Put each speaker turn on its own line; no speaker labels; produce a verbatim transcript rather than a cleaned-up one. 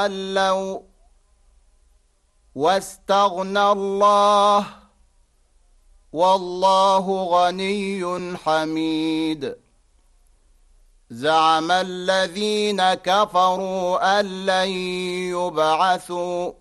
تولوا واستغنى الله والله غني حميد. زعم الذين كفروا أن لن يبعثوا